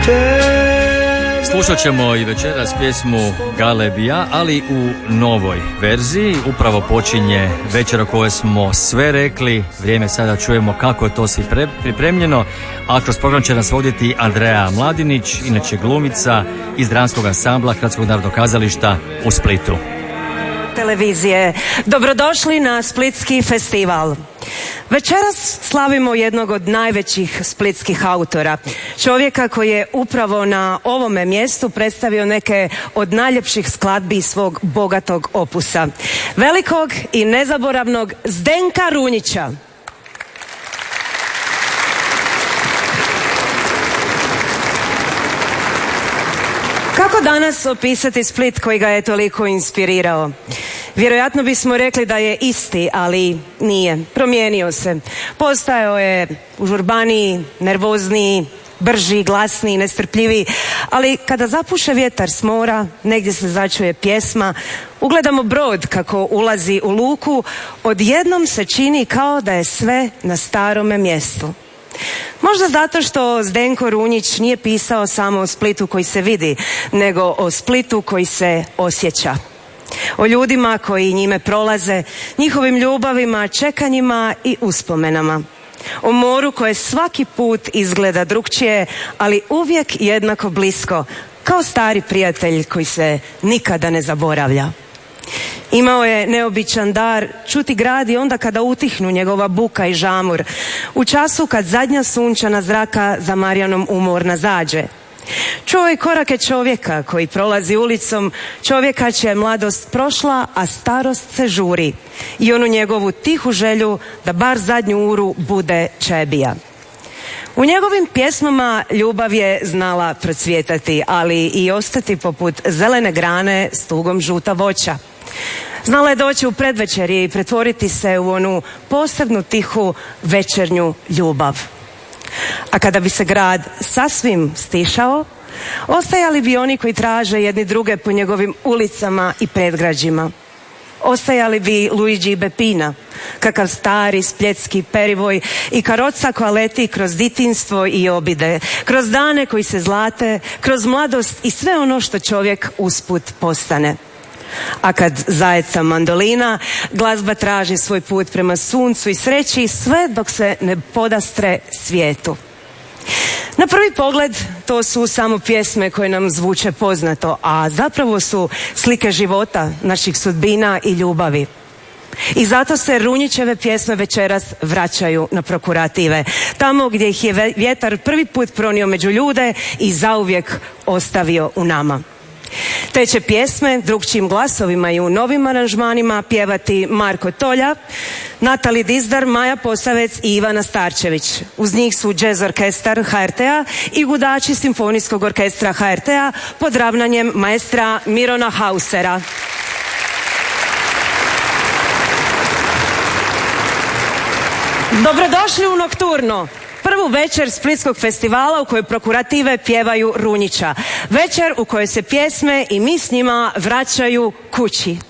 Slušat ćemo i večeras pjesmu Galebija, ali u novoj verziji. Upravo počinje večer o kojoj smo sve rekli. Vrijeme sada čujemo kako je to svi pripremljeno. A kroz program će nas voditi Andreja Mladinić, inače glumica iz dramskog ansambla Hrvatskog narodnog kazališta u Splitu. Televizije. Dobrodošli na Splitski festival. Večeras slavimo jednog od najvećih splitskih autora. Čovjeka koji je upravo na ovome mjestu predstavio neke od najljepših skladbi svog bogatog opusa. Velikog i nezaboravnog Zdenka Runjića. Kako danas opisati Split koji ga je toliko inspirirao? Vjerojatno bismo rekli da je isti, ali nije. Promijenio se. Postajao je užurbaniji, nervozniji, brži, glasniji, nestrpljiviji. Ali kada zapuše vjetar s mora, negdje se začuje pjesma, ugledamo brod kako ulazi u luku, odjednom se čini kao da je sve na starome mjestu. Možda zato što Zdenko Runjić nije pisao samo o Splitu koji se vidi, nego o Splitu koji se osjeća. O ljudima koji njime prolaze, njihovim ljubavima, čekanjima i uspomenama. O moru koje svaki put izgleda drukčije, ali uvijek jednako blisko, kao stari prijatelj koji se nikada ne zaboravlja. Imao je neobičan dar čuti grad i onda kada utihnu njegova buka i žamur, u času kad zadnja sunčana zraka za Marijanom umorna zađe. Čuo je korake čovjeka koji prolazi ulicom, čovjeka čija je mladost prošla, a starost se žuri, i onu njegovu tihu želju da bar zadnju uru bude čebija. U njegovim pjesmama ljubav je znala procvjetati, ali i ostati poput zelene grane s tugom žuta voća. Znala je doći u predvečerje i pretvoriti se u onu posebnu tihu večernju ljubav. A kada bi se grad sasvim stišao, ostajali bi oni koji traže jedni druge po njegovim ulicama i predgrađima. Ostajali bi Luigi Beppina, kakav stari splitski perivoj i karoca koja leti kroz djetinjstvo i obide, kroz dane koji se zlate, kroz mladost i sve ono što čovjek usput postane. A kad zajeca mandolina, glazba traži svoj put prema suncu i sreći, sve dok se ne podastre svijetu. Na prvi pogled to su samo pjesme koje nam zvuče poznato, a zapravo su slike života, naših sudbina i ljubavi. I zato se Runjićeve pjesme večeras vraćaju na prokurative, tamo gdje ih je vjetar prvi put pronio među ljude i zauvijek ostavio u nama. Te će pjesme drukčijim glasovima i u novim aranžmanima pjevati Marko Tolja, Natali Dizdar, Maja Posavec i Ivana Starčević. Uz njih su Jazz orkestar HRT-a i gudači Simfonijskog orkestra HRT-a pod ravnanjem maestra Mirona Hausera. Dobrodošli u Nokturno, prvu večer Splitskog festivala u kojoj prokurative pjevaju Runjića. Večer u kojoj se pjesme i mi s njima vraćaju kući.